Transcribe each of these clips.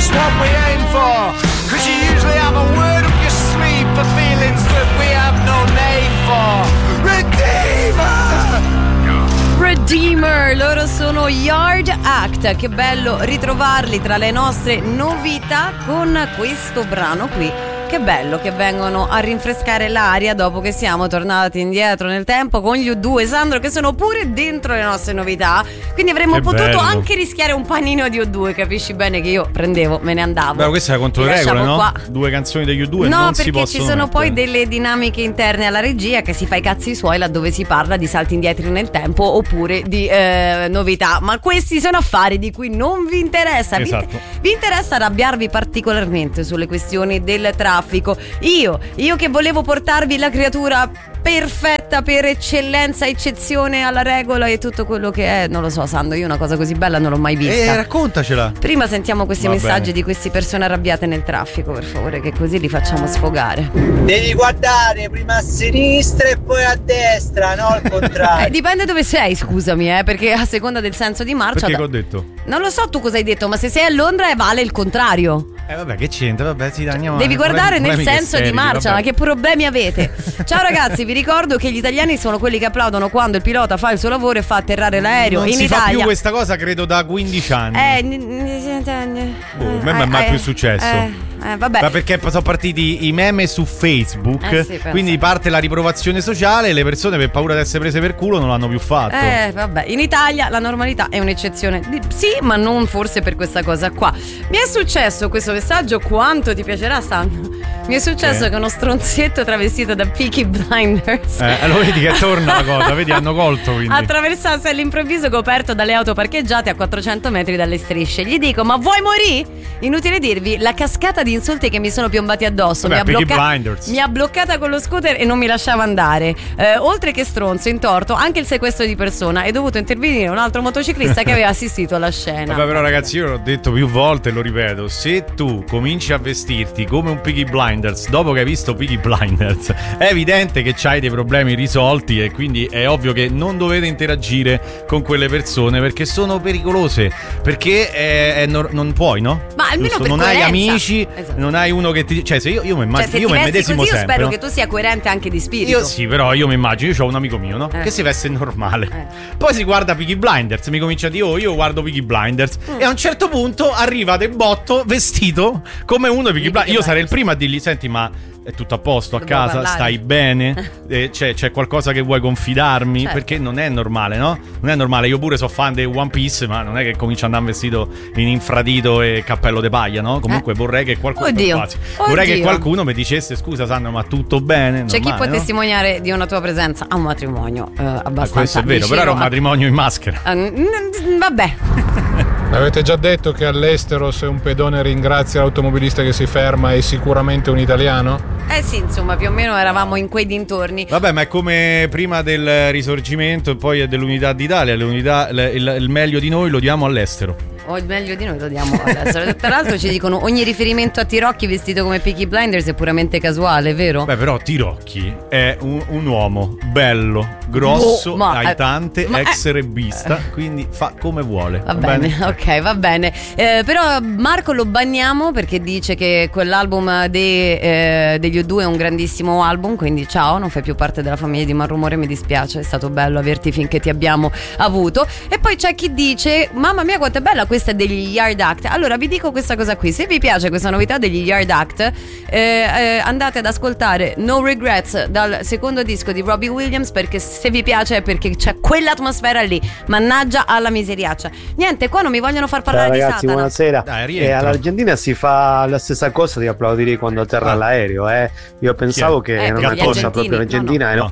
just what we aim for. Cause you usually have a word up your sleeve for feelings that we have no name for. Redeemer, loro sono Yard Act. Che bello ritrovarli tra le nostre novità con questo brano qui. Che bello che vengono a rinfrescare l'aria dopo che siamo tornati indietro nel tempo con gli U2, Sandro, che sono pure dentro le nostre novità. Quindi avremmo potuto anche rischiare un panino di U2, capisci bene che io prendevo, me ne andavo. Beh, questa è contro le regole, no? Qua. 2 canzoni degli U2 no, non si possono. No, perché ci sono poi delle dinamiche interne alla regia che si fa i cazzi suoi laddove si parla di salti indietro nel tempo oppure di novità. Ma questi sono affari di cui non vi interessa. Esatto. Vi interessa arrabbiarvi particolarmente sulle questioni del traffico. Io che volevo portarvi la creatura perfetta per eccellenza, eccezione alla regola e tutto quello che è. Non lo so, Sando, io una cosa così bella non l'ho mai vista. Raccontacela. Prima sentiamo questi messaggi di queste persone arrabbiate nel traffico, per favore, che così li facciamo sfogare. Devi guardare prima a sinistra e poi a destra, no al contrario. Dipende dove sei, scusami, perché a seconda del senso di marcia. Perché che ho detto? Non lo so tu cosa hai detto, ma se sei a Londra vale il contrario. Vabbè, che c'entra? Vabbè, sì, andiamo. Devi guardare nel senso di marcia, vabbè. ma che problemi avete? Ciao ragazzi, vi ricordo che gli italiani sono quelli che applaudono quando il pilota fa il suo lavoro e fa atterrare l'aereo. Non in si Italia fa più questa cosa, credo, da 15 anni. A me è più successo. Vabbè. Ma perché sono partiti i meme su Facebook, sì, quindi parte la riprovazione sociale e le persone per paura di essere prese per culo non l'hanno più fatto. Vabbè, in Italia la normalità è un'eccezione. Sì, ma non forse per questa cosa qua. Mi è successo questo messaggio, quanto ti piacerà, Sandro? Mi è successo che uno stronzetto travestito da Peaky Blinders allora vedi che torna la cosa, vedi, hanno colto, quindi attraversasse all'improvviso coperto dalle auto parcheggiate a 400 metri dalle strisce. Gli dico: ma vuoi morire? Inutile dirvi la cascata di insulti che mi sono piombati addosso. Vabbè, mi ha bloccata con lo scooter e non mi lasciava andare. Oltre che stronzo in torto, anche il sequestro di persona. È dovuto intervenire un altro motociclista che aveva assistito alla scena. Vabbè, però ragazzi, io l'ho detto più volte e lo ripeto: se tu cominci a vestirti come un Peaky Blinders dopo che hai visto Peaky Blinders, è evidente che c'hai dei problemi risolti e quindi è ovvio che non dovete interagire con quelle persone perché sono pericolose, perché non puoi, no? Ma almeno per non coerenza. Hai amici, esatto. Non hai uno che ti, cioè se io mi immagino, se io mi medesimo così, sempre, io spero no? che tu sia coerente anche di spirito. Io sì, però io mi immagino, io ho un amico mio, no? Che si veste normale. Poi si guarda Peaky Blinders, mi comincia a dire: oh, io guardo Peaky Blinders. E a un certo punto arriva De Botto vestito come uno di Peaky Blinders. Io sarei il primo a dirgli: senti, ma è tutto a posto a casa? Parlare. Stai bene? C'è qualcosa che vuoi confidarmi? Certo. Perché non è normale, no? Non è normale. Io pure sono fan di One Piece, ma non è che comincio ad andare vestito in infradito e cappello de paglia, no? Comunque vorrei che qualcuno vorrei che qualcuno mi dicesse: scusa Sandro, ma tutto bene? C'è normale, chi può no? testimoniare di una tua presenza a un matrimonio abbastanza questo è vero, vicino, però era un matrimonio in maschera. Vabbè. Avete già detto che all'estero se un pedone ringrazia l'automobilista che si ferma è sicuramente un italiano? Sì, insomma, più o meno eravamo in quei dintorni. Vabbè, ma è come prima del Risorgimento e poi dell'Unità d'Italia. Il meglio di noi lo diamo all'estero. O il meglio di noi lo diamo all'estero. Tra l'altro ci dicono: ogni riferimento a Tirocchi vestito come Peaky Blinders è puramente casuale, vero? Beh, però Tirocchi è un uomo bello, grosso, aitante, ex rebbista, quindi fa come vuole. Va bene, ok, va bene. Però Marco lo banniamo perché dice che quell'album degli U2 è un grandissimo album, quindi ciao, non fai più parte della famiglia di Malrumore, mi dispiace, è stato bello averti finché ti abbiamo avuto. E poi c'è chi dice: mamma mia quanto è bella questa degli Yard Act. Allora vi dico questa cosa qui: se vi piace questa novità degli Yard Act, andate ad ascoltare No Regrets dal secondo disco di Robbie Williams, perché se vi piace è perché c'è quell'atmosfera lì. Mannaggia alla miseriaccia. Niente, qua non mi vogliono far parlare di ragazzi, Satana. buonasera. Dai, all'Argentina si fa la stessa cosa di applaudire quando atterra l'aereo. Io pensavo che era una cosa proprio argentina, no.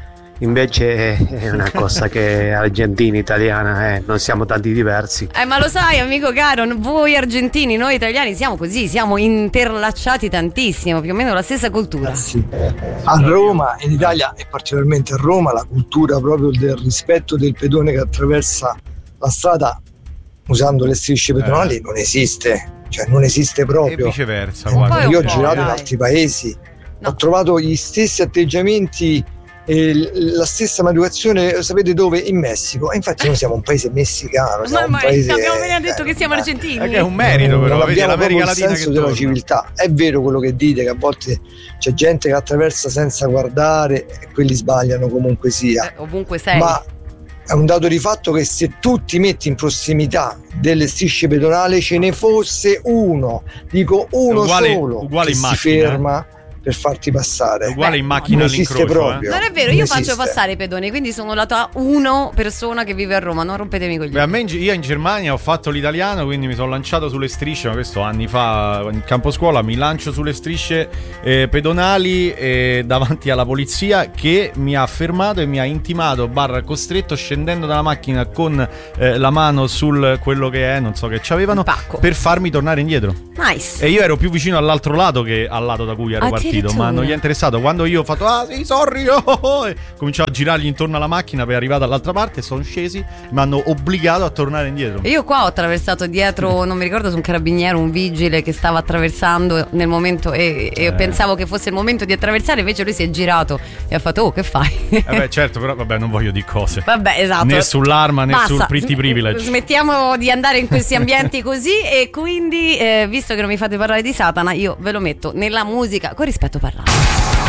Invece è una cosa che argentina, italiana, non siamo tanti diversi. Ma lo sai, amico caro, voi argentini, noi italiani siamo così, siamo interlacciati tantissimo, più o meno la stessa cultura. Sì. A Roma, in Italia e particolarmente a Roma, la cultura proprio del rispetto del pedone che attraversa la strada usando le strisce pedonali non esiste, cioè non esiste proprio. E viceversa, guarda. Io ho girato in altri paesi, ho trovato gli stessi atteggiamenti la stessa maleducazione, sapete dove? In Messico. E infatti noi siamo un paese messicano, ma paese, abbiamo appena detto che siamo argentini. Che è un merito, però non vedi abbiamo l'America il Latina senso che della torna. civiltà. È vero quello che dite, che a volte c'è gente che attraversa senza guardare e quelli sbagliano comunque sia, ovunque sei. Ma è un dato di fatto che se tu ti metti in prossimità delle strisce pedonali, ce ne fosse uno, dico uno solo, uguale che in si macchina, ferma per farti passare. Uguale in macchina non esiste all'incrocio, proprio. Non è vero, io faccio passare i pedoni, quindi sono la tua persona che vive a Roma, non rompetemi con gli occhi. Io in Germania ho fatto l'italiano, quindi mi sono lanciato sulle strisce, ma questo anni fa in campo scuola, mi lancio sulle strisce pedonali davanti alla polizia, che mi ha fermato e mi ha intimato / costretto, scendendo dalla macchina con la mano sul quello che è, non so che c'avevano, per farmi tornare indietro. Nice. E io ero più vicino all'altro lato che al lato da cui ero partito, ma non gli è interessato. Quando io ho fatto sì, sorry, cominciavo a girargli intorno alla macchina per arrivare dall'altra parte, sono scesi, mi hanno obbligato a tornare indietro. E io qua ho attraversato dietro, non mi ricordo se un carabiniere, un vigile che stava attraversando nel momento e pensavo che fosse il momento di attraversare, invece lui si è girato e ha fatto che fai? Certo, però vabbè, non voglio di cose. Vabbè, esatto. Né sull'arma né sul pretty privilege. Smettiamo di andare in questi ambienti così, e quindi visto che non mi fate parlare di Satana, io ve lo metto nella musica con rispetto parlato.